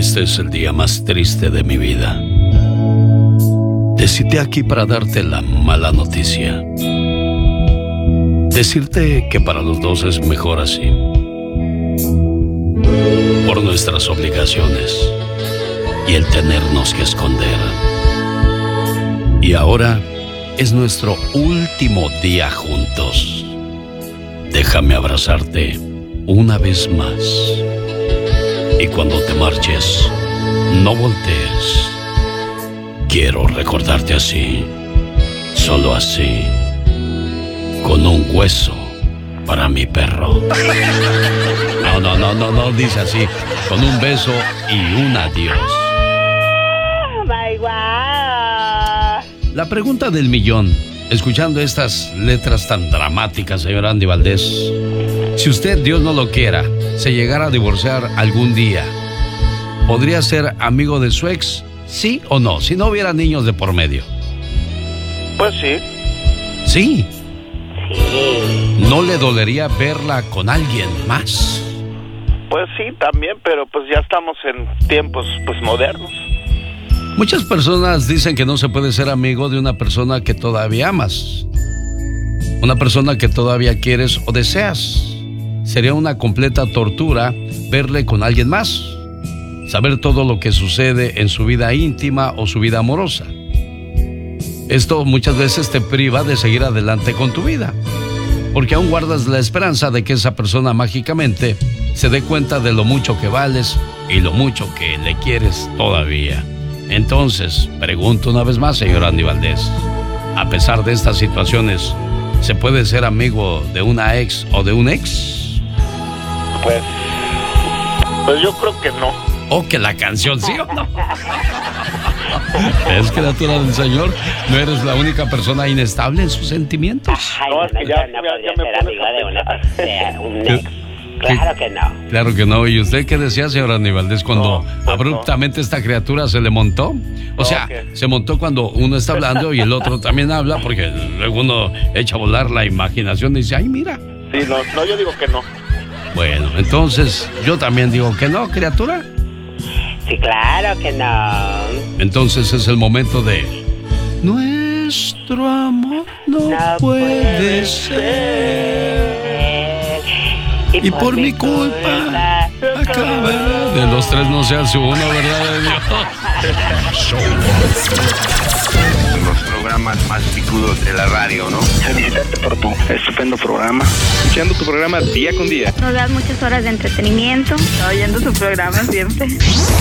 Este es el día más triste de mi vida. Te cité aquí para darte la mala noticia. Decirte que para los dos es mejor así. Por nuestras obligaciones y el tenernos que esconder. Y ahora es nuestro último día juntos. Déjame abrazarte una vez más. Y cuando te marches, no voltees. Quiero recordarte así, solo así, con un hueso para mi perro. No, dice así, con un beso y un adiós. My God. La pregunta del millón, escuchando estas letras tan dramáticas, señor Andy Valdés. Si usted, Dios no lo quiera, se llegara a divorciar algún día, ¿podría ser amigo de su ex? ¿Sí o no? Si no hubiera niños de por medio. Pues sí. ¿Sí? Sí. ¿No le dolería verla con alguien más? Pues sí, también, pero pues ya estamos en tiempos pues modernos. Muchas personas dicen que no se puede ser amigo de una persona que todavía amas. Una persona que todavía quieres o deseas. Sería una completa tortura verle con alguien más. Saber todo lo que sucede en su vida íntima o su vida amorosa. Esto muchas veces te priva de seguir adelante con tu vida, porque aún guardas la esperanza de que esa persona mágicamente se dé cuenta de lo mucho que vales y lo mucho que le quieres todavía. Entonces, pregunto una vez más, señor Andy Valdés, a pesar de estas situaciones, ¿se puede ser amigo de una ex o de un ex? Pues yo creo que no. ¿O que la canción, sí o no? Es criatura del Señor, no eres la única persona inestable en sus sentimientos. Ay, No, es que ya no me podría pones ser amigo de un ex. Claro que no. Claro que no. ¿Y usted qué decía, señor Aníbaldez, cuando pues abruptamente esta criatura se le montó? O sea, se montó cuando uno está hablando y el otro también habla, porque luego uno echa a volar la imaginación y dice, ay, mira. Sí, no, yo digo que no. Bueno, entonces yo también digo que no, criatura. Sí, claro que no. Entonces es el momento de... Nuestro amor no puede ser. Y por mi culpa acabará. De los tres no se hace uno, ¿verdad, de Dios? Los programas más picudos de la radio, ¿no? Felicitarte por tu estupendo programa. Escuchando tu programa día con día. Nos das muchas horas de entretenimiento. Oyendo su programa siempre.